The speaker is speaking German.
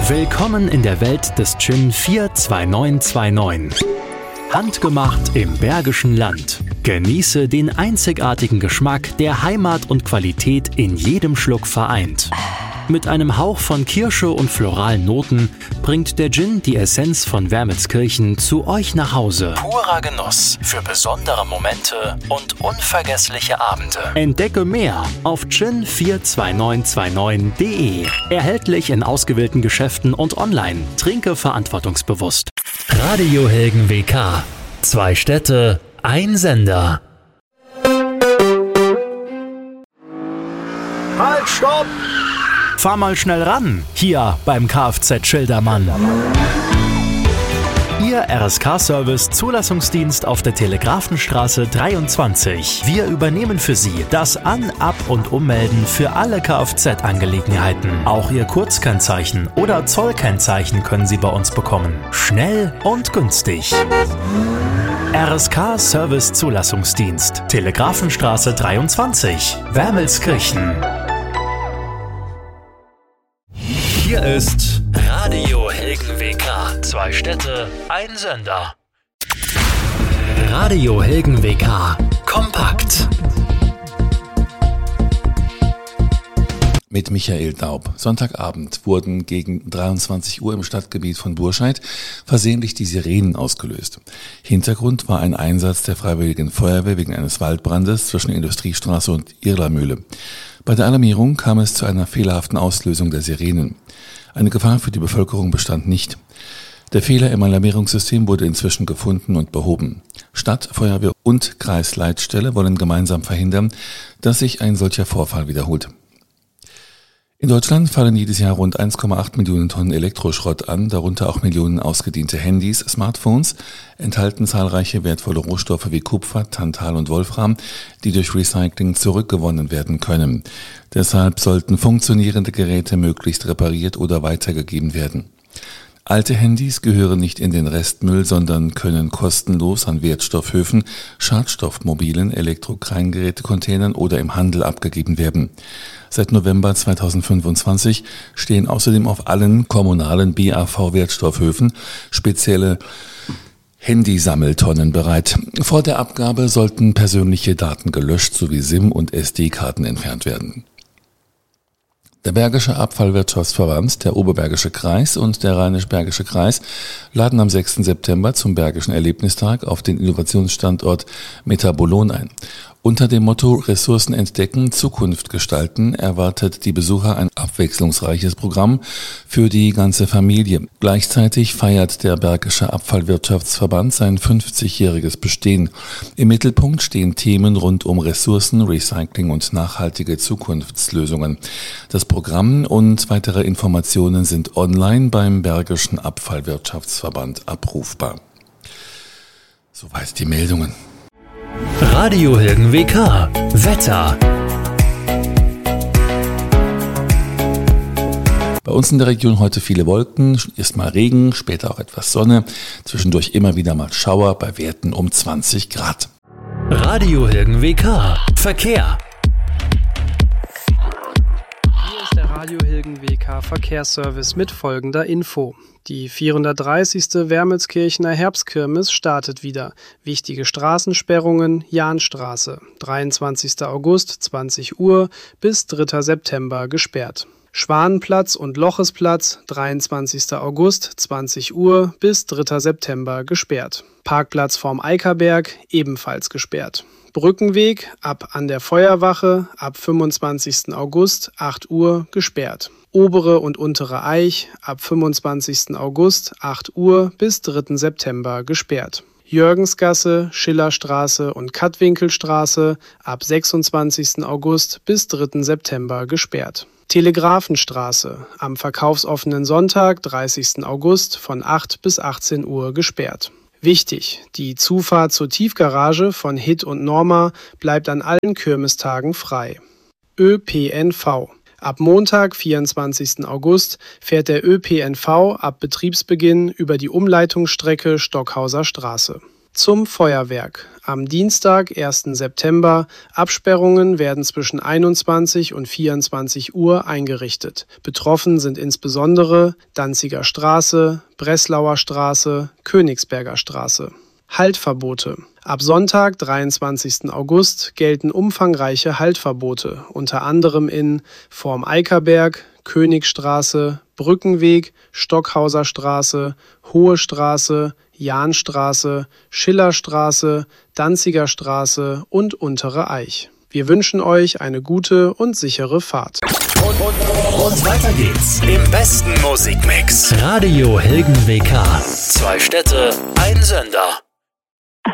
Willkommen in der Welt des Gin 42929. Handgemacht im Bergischen Land. Genieße den einzigartigen Geschmack, der Heimat und Qualität in jedem Schluck vereint. Mit einem Hauch von Kirsche und floralen Noten bringt der Gin die Essenz von Wermelskirchen zu euch nach Hause. Purer Genuss für besondere Momente und unvergessliche Abende. Entdecke mehr auf gin42929.de. Erhältlich in ausgewählten Geschäften und online. Trinke verantwortungsbewusst. Radio Helgen WK. 2 Städte, ein Sender. Halt, stopp! Fahr mal schnell ran, hier beim Kfz Schildermann. Ihr RSK-Service Zulassungsdienst auf der Telegrafenstraße 23. Wir übernehmen für Sie das An-, Ab- und Ummelden für alle Kfz-Angelegenheiten. Auch Ihr Kurzkennzeichen oder Zollkennzeichen können Sie bei uns bekommen. Schnell und günstig. RSK-Service Zulassungsdienst, Telegrafenstraße 23, Wermelskirchen. Hier ist Radio Helgen WK. 2 Städte, ein Sender. Radio Helgen WK. Kompakt. Mit Michael Daub. Sonntagabend wurden gegen 23 Uhr im Stadtgebiet von Burscheid versehentlich die Sirenen ausgelöst. Hintergrund war ein Einsatz der Freiwilligen Feuerwehr wegen eines Waldbrandes zwischen Industriestraße und Irlermühle. Bei der Alarmierung kam es zu einer fehlerhaften Auslösung der Sirenen. Eine Gefahr für die Bevölkerung bestand nicht. Der Fehler im Alarmierungssystem wurde inzwischen gefunden und behoben. Stadt, Feuerwehr und Kreisleitstelle wollen gemeinsam verhindern, dass sich ein solcher Vorfall wiederholt. In Deutschland fallen jedes Jahr rund 1,8 Millionen Tonnen Elektroschrott an, darunter auch Millionen ausgediente Handys, Smartphones, enthalten zahlreiche wertvolle Rohstoffe wie Kupfer, Tantal und Wolfram, die durch Recycling zurückgewonnen werden können. Deshalb sollten funktionierende Geräte möglichst repariert oder weitergegeben werden. Alte Handys gehören nicht in den Restmüll, sondern können kostenlos an Wertstoffhöfen, Schadstoffmobilen, Elektrokleingerätecontainern oder im Handel abgegeben werden. Seit November 2025 stehen außerdem auf allen kommunalen BAV-Wertstoffhöfen spezielle Handysammeltonnen bereit. Vor der Abgabe sollten persönliche Daten gelöscht sowie SIM- und SD-Karten entfernt werden. Der Bergische Abfallwirtschaftsverband, der Oberbergische Kreis und der Rheinisch-Bergische Kreis laden am 6. September zum Bergischen Erlebnistag auf den Innovationsstandort Metabolon ein. Unter dem Motto Ressourcen entdecken, Zukunft gestalten erwartet die Besucher ein abwechslungsreiches Programm für die ganze Familie. Gleichzeitig feiert der Bergische Abfallwirtschaftsverband sein 50-jähriges Bestehen. Im Mittelpunkt stehen Themen rund um Ressourcen, Recycling und nachhaltige Zukunftslösungen. Das Programm und weitere Informationen sind online beim Bergischen Abfallwirtschaftsverband abrufbar. Soweit die Meldungen. Radio Helgen WK. Wetter. Bei uns in der Region heute viele Wolken, erst mal Regen, später auch etwas Sonne, zwischendurch immer wieder mal Schauer bei Werten um 20 Grad. Radio Helgen WK. Verkehr. Hier ist der Radio Helgen WK Verkehrsservice mit folgender Info. Die 430. Wermelskirchener Herbstkirmes startet wieder. Wichtige Straßensperrungen: Jahnstraße, 23. August, 20 Uhr bis 3. September gesperrt. Schwanenplatz und Lochesplatz, 23. August, 20 Uhr bis 3. September gesperrt. Parkplatz vorm Eickerberg, ebenfalls gesperrt. Brückenweg ab an der Feuerwache ab 25. August, 8 Uhr gesperrt. Obere und Untere Eich ab 25. August, 8 Uhr bis 3. September gesperrt. Jürgensgasse, Schillerstraße und Kattwinkelstraße ab 26. August bis 3. September gesperrt. Telegrafenstraße am verkaufsoffenen Sonntag, 30. August von 8 bis 18 Uhr gesperrt. Wichtig: Die Zufahrt zur Tiefgarage von Hit und Norma bleibt an allen Kirmestagen frei. ÖPNV. Ab Montag, 24. August, fährt der ÖPNV ab Betriebsbeginn über die Umleitungsstrecke Stockhauser Straße. Zum Feuerwerk. Am Dienstag, 1. September, Absperrungen werden zwischen 21 und 24 Uhr eingerichtet. Betroffen sind insbesondere Danziger Straße, Breslauer Straße, Königsberger Straße. Haltverbote. Ab Sonntag, 23. August, gelten umfangreiche Haltverbote, unter anderem in Vorm Eickerberg, Königstraße, Brückenweg, Stockhauser Straße, Hohe Straße, Jahnstraße, Schillerstraße, Danziger Straße und Untere Eich. Wir wünschen euch eine gute und sichere Fahrt. Und weiter geht's im besten Musikmix. Radio Helgen WK. 2 Städte, ein Sender.